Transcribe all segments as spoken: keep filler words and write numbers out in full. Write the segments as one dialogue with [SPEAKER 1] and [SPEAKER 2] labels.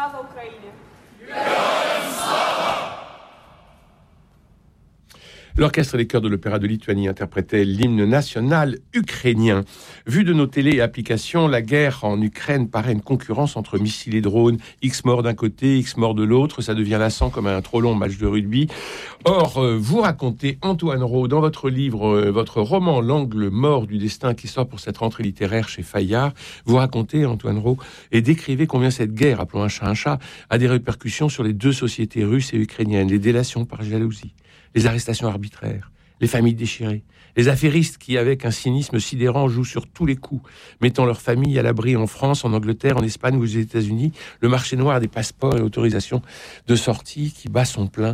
[SPEAKER 1] Слава Україні!
[SPEAKER 2] L'orchestre des chœurs de l'Opéra de Lituanie interprétait l'hymne national ukrainien. Vu de nos télés et applications, la guerre en Ukraine paraît une concurrence entre missiles et drones. X morts d'un côté, X morts de l'autre. Ça devient lassant comme un trop long match de rugby. Or, euh, vous racontez, Antoine Rau, dans votre livre, euh, votre roman « L'angle mort du destin » qui sort pour cette rentrée littéraire chez Fayard, vous racontez, Antoine Rau, et décrivez combien cette guerre, appelons un chat un chat, a des répercussions sur les deux sociétés russes et ukrainiennes. Les délations par jalousie, les arrestations arbitraires, les familles déchirées, les affairistes qui, avec un cynisme sidérant, jouent sur tous les coups, mettant leur famille à l'abri en France, en Angleterre, en Espagne ou aux États-Unis, le marché noir des passeports et autorisations de sortie qui bat son plein.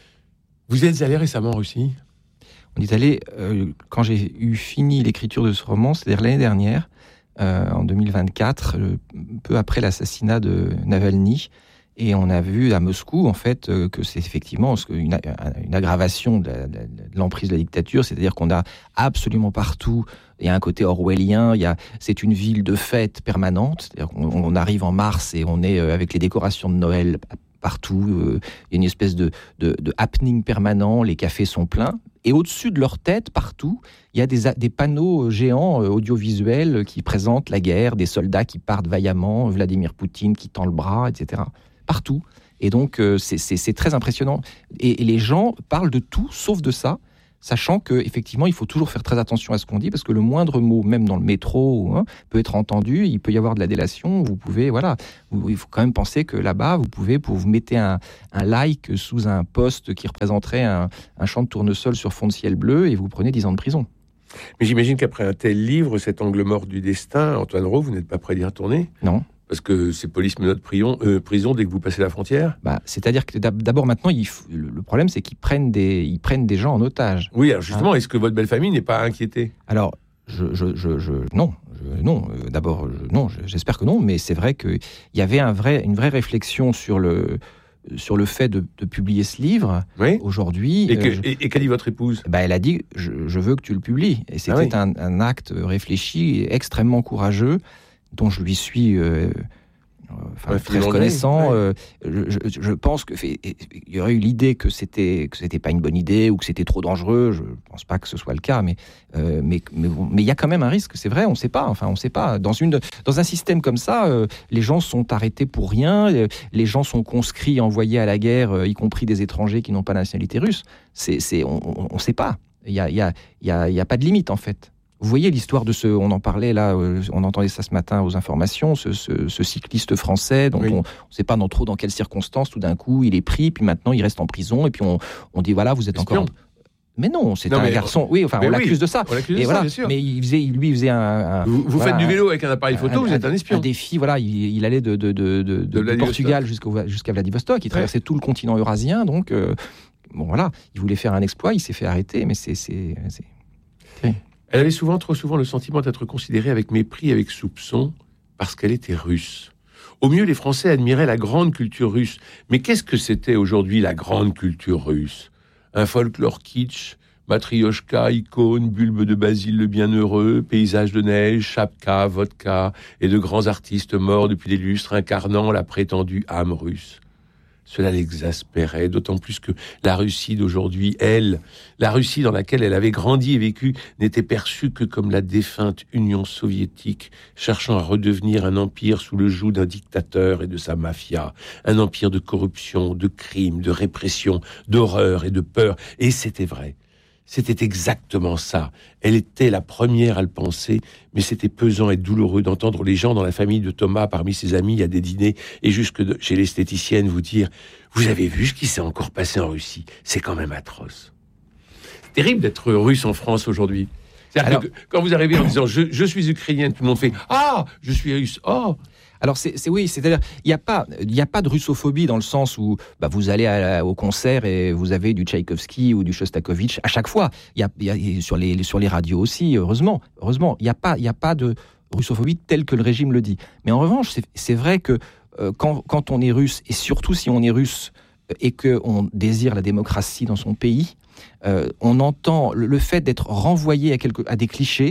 [SPEAKER 2] Vous êtes allé récemment en Russie ?
[SPEAKER 3] On est allé, euh, quand j'ai eu fini l'écriture de ce roman, c'est-à-dire l'année dernière, euh, en deux mille vingt-quatre, euh, peu après l'assassinat de Navalny. Et on a vu à Moscou, en fait, euh, que c'est effectivement une, une aggravation de, la, de l'emprise de la dictature. C'est-à-dire qu'on a absolument partout, il y a un côté orwellien, il y a, c'est une ville de fête permanente. C'est-à-dire qu'on on arrive en mars et on est avec les décorations de Noël partout. Euh, il y a une espèce de, de, de happening permanent, les cafés sont pleins. Et au-dessus de leur tête, partout, il y a des, des panneaux géants euh, audiovisuels qui présentent la guerre, des soldats qui partent vaillamment, Vladimir Poutine qui tend le bras, et cetera partout. Et donc, euh, c'est, c'est, c'est très impressionnant. Et, et les gens parlent de tout, sauf de ça, sachant qu'effectivement, il faut toujours faire très attention à ce qu'on dit, parce que le moindre mot, même dans le métro, hein, peut être entendu, il peut y avoir de la délation, vous pouvez, voilà, vous, il faut quand même penser que là-bas, vous pouvez, pour vous mettez un, un like sous un post qui représenterait un, un champ de tournesol sur fond de ciel bleu, et vous prenez dix ans de prison.
[SPEAKER 2] Mais j'imagine qu'après un tel livre, cet angle mort du destin, Antoine Rau, vous n'êtes pas prêt d'y retourner ?
[SPEAKER 3] Non.
[SPEAKER 2] Parce que c'est police menottes prison, euh, prison dès que vous passez la frontière.
[SPEAKER 3] Bah, c'est-à-dire que d'abord maintenant, il f... le problème c'est qu'ils prennent des, ils prennent des gens en otage.
[SPEAKER 2] Oui, alors justement,
[SPEAKER 3] hein.
[SPEAKER 2] Est-ce que votre belle famille n'est pas inquiétée ?
[SPEAKER 3] Alors, je, je, je, je non, je, non. Euh, d'abord, je, non, je, j'espère que non. Mais c'est vrai qu'il y avait un vrai, une vraie réflexion sur le, sur le fait de, de publier ce livre.
[SPEAKER 2] Oui.
[SPEAKER 3] Aujourd'hui.
[SPEAKER 2] Et, que,
[SPEAKER 3] euh, je...
[SPEAKER 2] et, et qu'a dit votre épouse ?
[SPEAKER 3] Bah, elle a dit, je, je veux que tu le publies. Et c'était ah oui. un, un acte réfléchi, et extrêmement courageux, dont je lui suis. Euh, Enfin, ouais, très reconnaissant. Ouais. Euh, je, je, je pense que il y aurait eu l'idée que c'était que c'était pas une bonne idée ou que c'était trop dangereux. Je pense pas que ce soit le cas, mais euh, mais mais mais il y a quand même un risque. C'est vrai, on sait pas. Enfin, on sait pas. Dans une dans un système comme ça, euh, les gens sont arrêtés pour rien. Les gens sont conscrits, envoyés à la guerre, euh, y compris des étrangers qui n'ont pas la nationalité russe. C'est c'est on on sait pas. Il y a il y a il y a il y a pas de limite en fait. Vous voyez l'histoire de ce, on en parlait là, on entendait ça ce matin aux informations, ce, ce, ce cycliste français dont oui. on ne sait pas dans trop dans quelles circonstances, tout d'un coup il est pris, puis maintenant il reste en prison, et puis on, on dit voilà, vous êtes Espion. encore... Mais non, c'est non, un garçon. Oui, enfin, on l'accuse oui, de ça.
[SPEAKER 2] On l'accuse
[SPEAKER 3] et
[SPEAKER 2] de
[SPEAKER 3] voilà,
[SPEAKER 2] ça, bien sûr.
[SPEAKER 3] Mais il faisait, lui, il faisait un. un
[SPEAKER 2] vous vous voilà, faites du vélo avec un appareil photo, un, vous êtes un espion.
[SPEAKER 3] Un défi, voilà. Il, il allait de, de, de, de, de, de Portugal jusqu'au, jusqu'à Vladivostok. Il traversait ouais. tout le continent eurasien. Donc, euh, bon, voilà. Il voulait faire un exploit. Il s'est fait arrêter, mais c'est, c'est, c'est...
[SPEAKER 2] Oui. Elle avait souvent, trop souvent, le sentiment d'être considérée avec mépris, avec soupçon, parce qu'elle était russe. Au mieux, les Français admiraient la grande culture russe. Mais qu'est-ce que c'était aujourd'hui la grande culture russe ? Un folklore kitsch, matrioshka, icône, bulbe de Basile le bienheureux, paysage de neige, chapka, vodka, et de grands artistes morts depuis des lustres incarnant la prétendue âme russe. Cela l'exaspérait, d'autant plus que la Russie d'aujourd'hui, elle, la Russie dans laquelle elle avait grandi et vécu, n'était perçue que comme la défunte Union soviétique, cherchant à redevenir un empire sous le joug d'un dictateur et de sa mafia, un empire de corruption, de crimes, de répression, d'horreur et de peur. Et c'était vrai. C'était exactement ça. Elle était la première à le penser, mais c'était pesant et douloureux d'entendre les gens dans la famille de Thomas, parmi ses amis, à des dîners, et jusque de, chez l'esthéticienne, vous dire « Vous avez vu ce qui s'est encore passé en Russie ? C'est quand même atroce. » C'est terrible d'être russe en France aujourd'hui. C'est-à-dire Alors, que quand vous arrivez en disant je, « Je suis ukrainienne », tout le monde fait « Ah, je suis russe. Oh !»
[SPEAKER 3] Alors c'est, c'est oui, c'est-à-dire il n'y a pas il y a pas de russophobie dans le sens où bah, vous allez à la, au concert et vous avez du Tchaïkovski ou du Shostakovich à chaque fois. Il y a, il y a sur les sur les radios aussi, heureusement, heureusement, il y a pas il y a pas de russophobie telle que le régime le dit. Mais en revanche, c'est, c'est vrai que euh, quand quand on est russe et surtout si on est russe et que on désire la démocratie dans son pays, euh, on entend le, le fait d'être renvoyé à quelque à des clichés.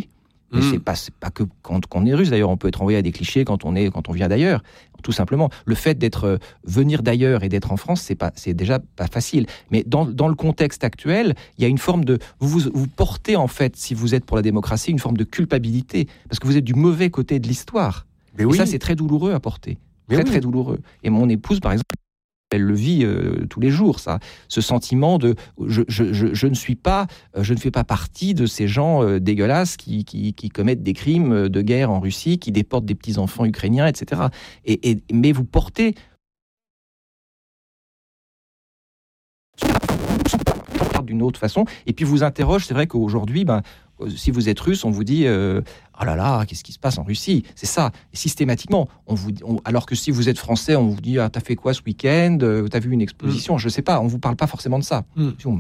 [SPEAKER 3] Mais mmh. c'est pas, c'est pas que quand on est russe, d'ailleurs, on peut être envoyé à des clichés quand on est, quand on vient d'ailleurs. Tout simplement, le fait d'être euh, venir d'ailleurs et d'être en France, c'est pas, c'est déjà pas facile. Mais dans, dans le contexte actuel, il y a une forme de, vous, vous vous portez en fait, si vous êtes pour la démocratie, une forme de culpabilité parce que vous êtes du mauvais côté de l'histoire. Mais oui. Et ça, c'est très douloureux à porter, Mais très oui. très douloureux. Et mon épouse, par exemple, elle le vit euh, tous les jours, ça, ce sentiment de je, je, je, je ne suis pas, je ne fais pas partie de ces gens euh, dégueulasses qui, qui, qui commettent des crimes de guerre en Russie, qui déportent des petits enfants ukrainiens, et cetera. Et, et mais vous portez d'une autre façon, et puis vous interroge. C'est vrai qu'aujourd'hui, ben, si vous êtes russe, on vous dit euh, oh là là, qu'est-ce qui se passe en Russie ? C'est ça, et systématiquement. On vous, on, alors que si vous êtes français, on vous dit ah, t'as fait quoi ce week-end ? T'as vu une exposition ? mmh. Je sais pas, on vous parle pas forcément de ça. Mmh. On,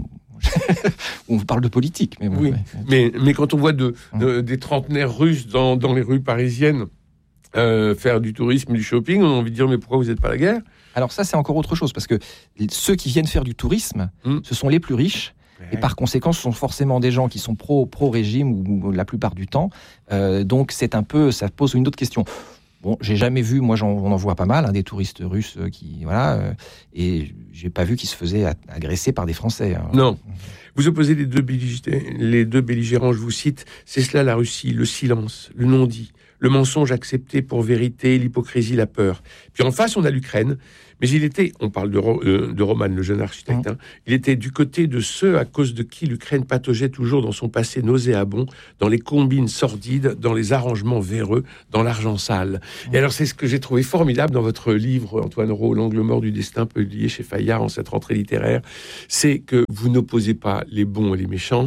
[SPEAKER 3] on vous parle de politique. Mais, bon,
[SPEAKER 2] oui.
[SPEAKER 3] ouais.
[SPEAKER 2] mais, mais quand on voit de, de, des trentenaires russes dans, dans les rues parisiennes euh, faire du tourisme, du shopping, on a envie de dire mais pourquoi vous n'êtes pas à la guerre ?
[SPEAKER 3] Alors ça, c'est encore autre chose, parce que ceux qui viennent faire du tourisme, mmh. ce sont les plus riches. Et par conséquent, ce sont forcément des gens qui sont pro, pro-régime ou, ou la plupart du temps. Euh, donc, c'est un peu, ça pose une autre question. Bon, j'ai jamais vu, moi, j'en, on en voit pas mal, hein, des touristes russes qui, voilà, euh, et j'ai pas vu qu'ils se faisaient agresser par des Français. Hein.
[SPEAKER 2] Non. Vous opposez les deux, belligérants, les deux belligérants, je vous cite, c'est cela la Russie, le silence, le non-dit, le mensonge accepté pour vérité, l'hypocrisie, la peur. Puis en face, on a l'Ukraine. Mais il était, on parle de, euh, de Roman, le jeune architecte, mmh. hein, il était du côté de ceux à cause de qui l'Ukraine pataugeait toujours dans son passé nauséabond, dans les combines sordides, dans les arrangements véreux, dans l'argent sale. Mmh. Et alors, c'est ce que j'ai trouvé formidable dans votre livre, Antoine Rau, L'angle mort du destin, publié chez Fayard en cette rentrée littéraire, c'est que vous n'opposez pas les bons et les méchants. Mmh.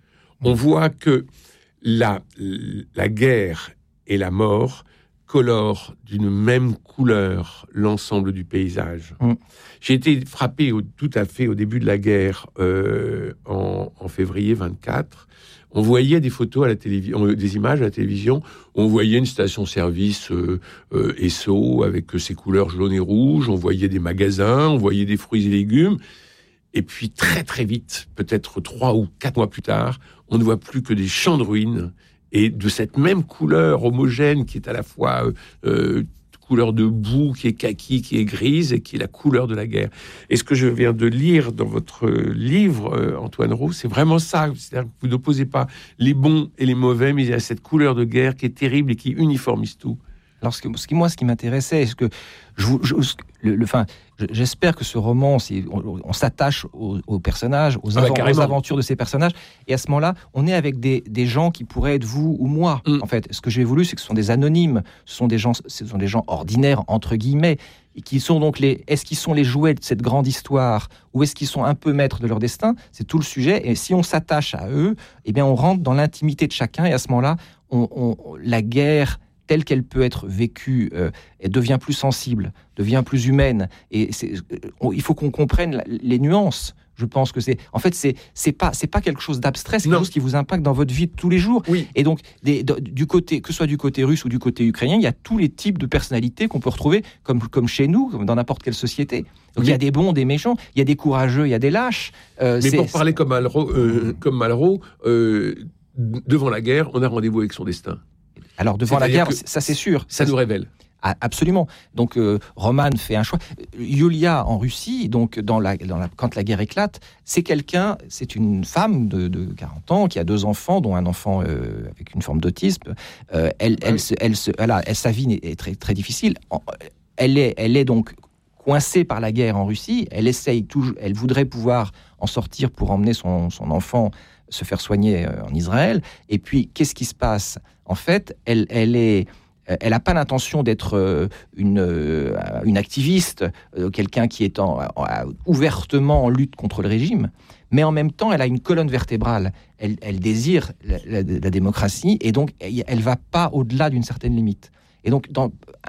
[SPEAKER 2] On voit que la, la guerre et la mort colore d'une même couleur l'ensemble du paysage. Mmh. J'ai été frappé au, tout à fait au début de la guerre, euh, en, en février vingt-quatre. On voyait des photos à la télévision, des images à la télévision. On voyait une station-service euh, euh, Esso avec ses couleurs jaune et rouge. On voyait des magasins, on voyait des fruits et légumes. Et puis très très vite, peut-être trois ou quatre mois plus tard, on ne voit plus que des champs de ruines. Et de cette même couleur homogène qui est à la fois euh, euh, couleur de boue, qui est kaki, qui est grise, et qui est la couleur de la guerre. Et ce que je viens de lire dans votre livre, euh, Antoine Rau, c'est vraiment ça. C'est-à-dire que vous n'opposez pas les bons et les mauvais, mais il y a cette couleur de guerre qui est terrible et qui uniformise tout.
[SPEAKER 3] Alors, ce que, ce qui, moi, ce qui m'intéressait, est-ce que je, je, le, le, enfin, j'espère que ce roman, c'est, on, on s'attache aux, aux personnages, aux, ah bah, avant, aux aventures de ces personnages, et à ce moment-là, on est avec des, des gens qui pourraient être vous ou moi. Mm. En fait, ce que j'ai voulu, c'est que ce sont des anonymes, ce sont des gens, ce sont des gens ordinaires entre guillemets, et qui sont donc les. Est-ce qu'ils sont les jouets de cette grande histoire, ou est-ce qu'ils sont un peu maîtres de leur destin ? C'est tout le sujet. Et si on s'attache à eux, eh bien, on rentre dans l'intimité de chacun, et à ce moment-là, on, on, la guerre telle qu'elle peut être vécue, euh, elle devient plus sensible, devient plus humaine. Et c'est, on, il faut qu'on comprenne la, les nuances. Je pense que c'est, en fait, c'est c'est pas c'est pas quelque chose d'abstrait, c'est quelque chose qui vous impacte dans votre vie de tous les jours.
[SPEAKER 2] Oui.
[SPEAKER 3] Et donc, des, de, du côté, que ce soit du côté russe ou du côté ukrainien, il y a tous les types de personnalités qu'on peut retrouver, comme comme chez nous, comme dans n'importe quelle société. Donc, oui. Il y a des bons, des méchants, il y a des courageux, il y a des lâches.
[SPEAKER 2] Euh, Mais pour parler comme Malraux, euh, comme Malraux, euh, devant la guerre, on a rendez-vous avec son destin.
[SPEAKER 3] Alors, devant la guerre, ça c'est sûr.
[SPEAKER 2] Ça nous révèle.
[SPEAKER 3] Ah, absolument. Donc, euh, Roman fait un choix. Yulia, en Russie, donc, dans la, dans la, quand la guerre éclate, c'est quelqu'un, c'est une femme de, de quarante ans qui a deux enfants, dont un enfant euh, avec une forme d'autisme. Euh, elle, elle, se, elle, se, elle, a, elle, sa vie est très, très difficile. Elle est, elle est donc coincée par la guerre en Russie. Elle essaye toujours, elle voudrait pouvoir en sortir pour emmener son, son enfant se faire soigner en Israël. Et puis, qu'est-ce qui se passe ? En fait, elle, elle est... Elle n'a pas l'intention d'être une, une activiste, quelqu'un qui est en, ouvertement en lutte contre le régime, mais en même temps, elle a une colonne vertébrale. Elle, elle désire la, la, la démocratie, et donc elle ne va pas au-delà d'une certaine limite. Et donc, dans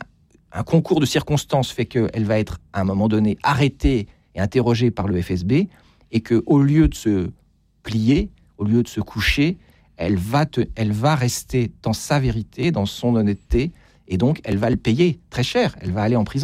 [SPEAKER 3] un concours de circonstances fait qu'elle va être, à un moment donné, arrêtée et interrogée par le F S B, et qu'au lieu de se plier, au lieu de se coucher, Elle va, te, elle va rester dans sa vérité, dans son honnêteté, et donc elle va le payer très cher, elle va aller en prison.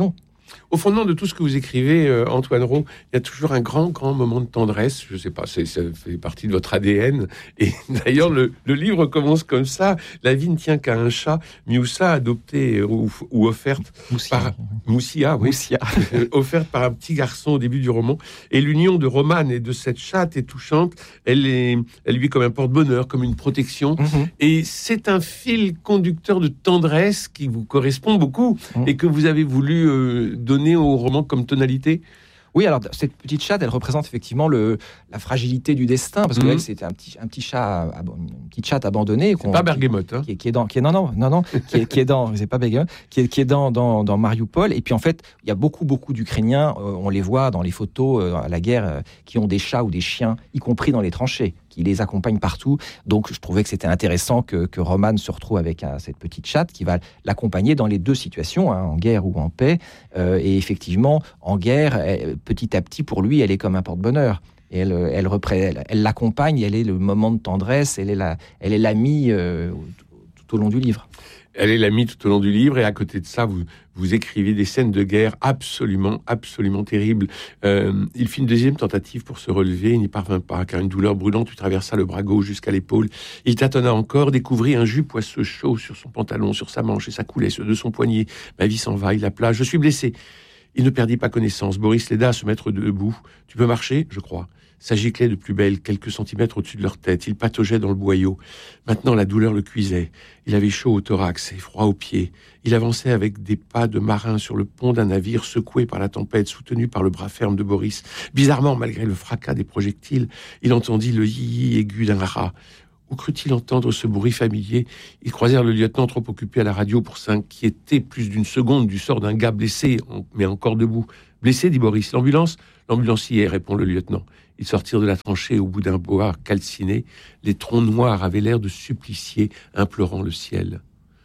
[SPEAKER 2] Au fondement de tout ce que vous écrivez, euh, Antoine Rau, il y a toujours un grand, grand moment de tendresse. Je ne sais pas, c'est, ça fait partie de votre A D N. Et d'ailleurs, le, le livre commence comme ça. La vie ne tient qu'à un chat. Mioussa, adoptée ou, ou offerte
[SPEAKER 3] Moussia.
[SPEAKER 2] par... Moussia, oui.
[SPEAKER 3] Moussia.
[SPEAKER 2] offerte par un petit garçon au début du roman. Et l'union de Romane et de cette chatte est touchante. Elle, est, elle lui est comme un porte-bonheur, comme une protection. Mm-hmm. Et c'est un fil conducteur de tendresse qui vous correspond beaucoup mm. et que vous avez voulu euh, donner au roman comme tonalité.
[SPEAKER 3] Oui, alors cette petite chatte, elle représente effectivement le, la fragilité du destin, parce que mmh. elle, c'était un petit, un petit chat, une petite chatte abandonnée.
[SPEAKER 2] C'est pas Bergamote, hein.
[SPEAKER 3] Qui, qui est dans, qui est non, non, non, non, qui est, qui est dans, c'est pas Bergamote, qui est, qui est dans, dans, dans Mariupol. Et puis en fait, il y a beaucoup, beaucoup d'Ukrainiens, euh, on les voit dans les photos euh, à la guerre, euh, qui ont des chats ou des chiens, y compris dans les tranchées, qui les accompagnent partout. Donc je trouvais que c'était intéressant que, que Romane se retrouve avec euh, cette petpetite chatte qui va l'accompagner dans les deux situations, hein, en guerre ou en paix. Euh, et effectivement, en guerre, elle, petit à petit, pour lui, elle est comme un porte-bonheur. Et elle, elle, elle, elle l'accompagne, elle est le moment de tendresse, elle est, la, elle est l'amie euh, tout, tout au long du livre.
[SPEAKER 2] Elle est l'amie tout au long du livre, et à côté de ça, vous, vous écrivez des scènes de guerre absolument, absolument terribles. Euh, il fit une deuxième tentative pour se relever, il n'y parvint pas, car une douleur brûlante lui traversa le bras gauche jusqu'à l'épaule. Il tâtonna encore, découvrit un jus poisseux chaud sur son pantalon, sur sa manche, et ça coulait de son poignet. Ma vie s'en va, il appela, je suis blessé. Il ne perdit pas connaissance. Boris l'aida à se mettre debout. Tu peux marcher, je crois. Ça giclait de plus belle, quelques centimètres au-dessus de leur tête. Il pataugeait dans le boyau. Maintenant, la douleur le cuisait. Il avait chaud au thorax et froid aux pieds. Il avançait avec des pas de marin sur le pont d'un navire secoué par la tempête, soutenu par le bras ferme de Boris. Bizarrement, malgré le fracas des projectiles, il entendit le yi-yi aigu d'un rat. Où crut-il entendre ce bruit familier? Ils croisèrent le lieutenant trop occupé à la radio pour s'inquiéter plus d'une seconde du sort d'un gars blessé, mais encore debout. Blessé, dit Boris. L'ambulance? L'ambulance y est, répond le lieutenant. Ils sortirent de la tranchée au bout d'un bois calciné. Les troncs noirs avaient l'air de supplicier, implorant le ciel.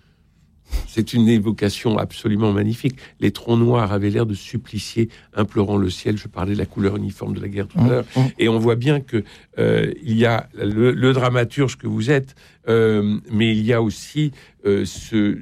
[SPEAKER 2] C'est une évocation absolument magnifique. Les troncs noirs avaient l'air de supplicier, implorant le ciel. Je parlais de la couleur uniforme de la guerre tout à l'heure. Mmh, mmh. Et on voit bien que euh, il y a le, le dramaturge que vous êtes, euh, mais il y a aussi euh, ce...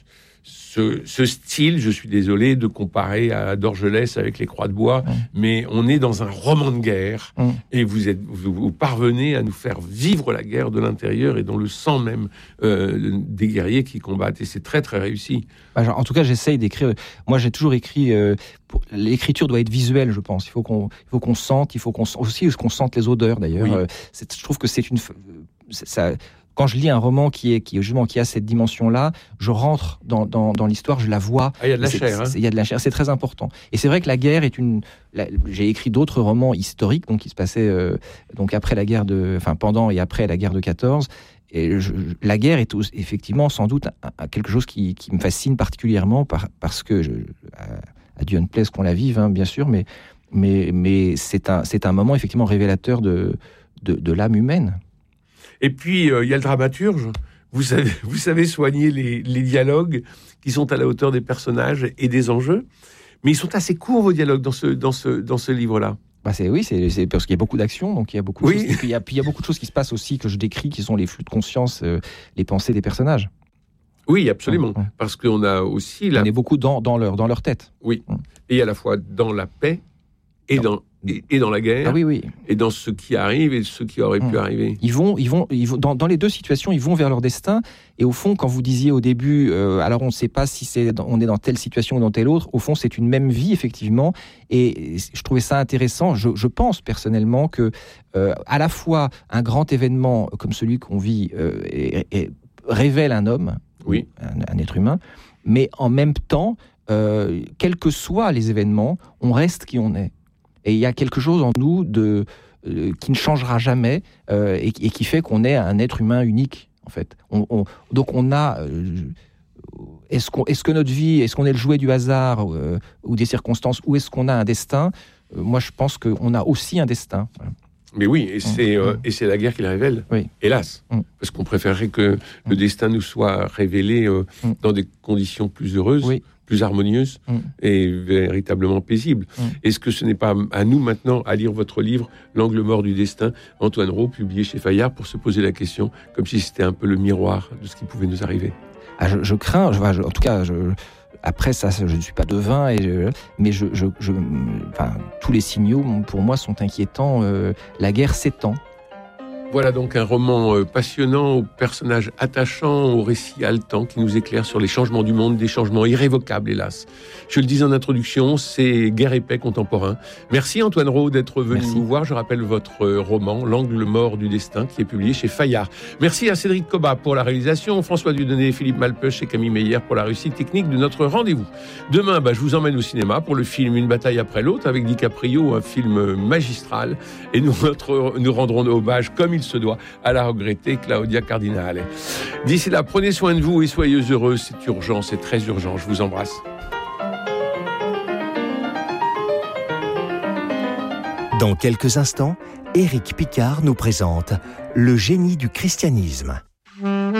[SPEAKER 2] Ce, ce style, je suis désolé de comparer à Dorgelès avec les Croix de Bois, mmh. mais on est dans un roman de guerre, mmh. et vous, êtes, vous, vous parvenez à nous faire vivre la guerre de l'intérieur et dans le sang même euh, des guerriers qui combattent, et c'est très très réussi.
[SPEAKER 3] Bah, en tout cas, j'essaye d'écrire. Moi, j'ai toujours écrit. Euh, pour... L'écriture doit être visuelle, je pense. Il faut qu'on, il faut qu'on sente, il faut qu'on aussi qu'on sente les odeurs. D'ailleurs, oui. euh, c'est, je trouve que c'est une. C'est, ça, Quand je lis un roman qui est qui justement qui a cette dimension-là, je rentre dans dans, dans l'histoire, je la vois.
[SPEAKER 2] Ah, il y a de la chair. Hein.
[SPEAKER 3] Il y a de la chair, c'est très important. Et c'est vrai que la guerre est une. La, j'ai écrit d'autres romans historiques, donc qui se passaient euh, donc après la guerre de, enfin pendant et après la guerre de quatorze. Et je, la guerre est aussi, effectivement sans doute un, un, quelque chose qui, qui me fascine particulièrement par, parce que je, à, à Dieu ne plaise qu'on la vive, hein, bien sûr, mais mais mais c'est un c'est un moment effectivement révélateur de de, de l'âme humaine.
[SPEAKER 2] Et puis, il euh, y a le dramaturge. Vous savez, vous savez soigner les, les dialogues qui sont à la hauteur des personnages et des enjeux. Mais ils sont assez courts, vos dialogues, dans ce, dans ce, dans ce livre-là.
[SPEAKER 3] Bah c'est, oui, c'est, c'est parce qu'il y a beaucoup d'action, donc il y a beaucoup de
[SPEAKER 2] oui.
[SPEAKER 3] choses. Et puis il y a, puis il y a beaucoup de choses qui se passent aussi, que je décris, qui sont les flux de conscience, euh, les pensées des personnages.
[SPEAKER 2] Oui, absolument.
[SPEAKER 3] Mmh.
[SPEAKER 2] Parce qu'on a aussi... La...
[SPEAKER 3] On est beaucoup dans, dans, leur, dans leur tête.
[SPEAKER 2] Oui. Mmh. Et à la fois dans la paix et dans... Et, et dans la guerre,
[SPEAKER 3] ah oui, oui.
[SPEAKER 2] et dans ce qui arrive et ce qui aurait mmh. pu arriver.
[SPEAKER 3] Ils vont, ils vont, ils vont dans, dans les deux situations, ils vont vers leur destin. Et au fond, quand vous disiez au début, euh, alors on ne sait pas si c'est, on est dans telle situation ou dans telle autre. Au fond, c'est une même vie effectivement. Et je trouvais ça intéressant. Je, je pense personnellement que euh, à la fois un grand événement comme celui qu'on vit euh, et, et révèle un homme,
[SPEAKER 2] oui,
[SPEAKER 3] un, un être humain, mais en même temps, euh, quels que soient les événements, on reste qui on est. Et il y a quelque chose en nous de, euh, qui ne changera jamais euh, et, et qui fait qu'on est un être humain unique, en fait. On, on, donc on a... Euh, est-ce, qu'on, est-ce que notre vie, est-ce qu'on est le jouet du hasard euh, ou des circonstances, ou est-ce qu'on a un destin? euh, Moi, je pense qu'on a aussi un destin. Voilà.
[SPEAKER 2] Mais oui, et c'est, mmh. euh, et c'est la guerre qui le révèle,
[SPEAKER 3] oui.
[SPEAKER 2] hélas. Mmh. Parce qu'on préférerait que mmh. le destin nous soit révélé euh, mmh. dans des conditions plus heureuses, oui. plus harmonieuses mmh. et véritablement paisibles. Mmh. Est-ce que ce n'est pas à nous maintenant à lire votre livre « L'angle mort du destin », Antoine Rau, publié chez Fayard, pour se poser la question, comme si c'était un peu le miroir de ce qui pouvait nous arriver?
[SPEAKER 3] Ah, je, je crains, je, je, en tout cas... Je... après ça, je ne suis pas devin, et je, mais je, je, je, enfin, tous les signaux pour moi sont inquiétants. Euh, la guerre s'étend.
[SPEAKER 2] Voilà donc un roman euh, passionnant, aux personnages attachants, au récit haletant qui nous éclaire sur les changements du monde, des changements irrévocables, hélas. Je le disais en introduction, c'est guerre et paix contemporain. Merci Antoine Rau d'être venu
[SPEAKER 3] Merci.
[SPEAKER 2] nous voir. Je rappelle votre euh, roman, L'angle mort du destin, qui est publié chez Fayard. Merci à Cédric Cobat pour la réalisation, François Dudonné, Philippe Malpeuch et Camille Meyer pour la réussite technique de notre rendez-vous. Demain, bah, je vous emmène au cinéma pour le film Une bataille après l'autre avec DiCaprio, un film magistral. Et nous, notre, nous rendrons hommage comme il se doit à la regrettée Claudia Cardinale. D'ici là, prenez soin de vous et soyez heureux. C'est urgent, c'est très urgent. Je vous embrasse.
[SPEAKER 1] Dans quelques instants, Éric Picard nous présente Le génie du christianisme.